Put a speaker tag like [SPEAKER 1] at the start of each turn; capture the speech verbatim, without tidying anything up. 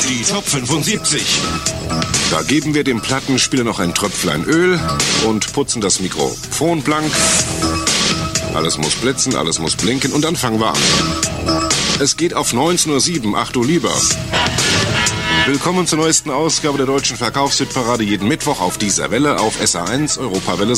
[SPEAKER 1] Die Top fünfundsiebzig.
[SPEAKER 2] Da geben wir dem Plattenspieler noch ein Tröpflein Öl und putzen das Mikrofon blank. Alles muss blitzen, alles muss blinken und dann fangen wir an. Es geht auf neunzehn Uhr sieben, ach du lieber. Willkommen zur neuesten Ausgabe der deutschen Verkaufshitparade jeden Mittwoch auf dieser Welle auf S A eins Europawelle